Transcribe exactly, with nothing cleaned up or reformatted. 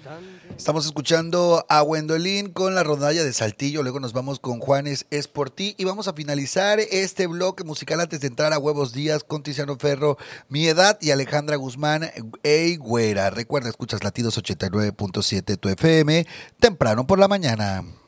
Estamos escuchando a Gwendolyn con la rondalla de Saltillo, luego nos vamos con Juanes Es por ti y vamos a finalizar este bloque musical antes de entrar a Huevos Días con Tiziano Ferro, Mi Edad y Alejandra Guzmán, Ey Güera. Recuerda, escuchas Latidos ochenta y nueve punto siete tu F M, temprano por la mañana.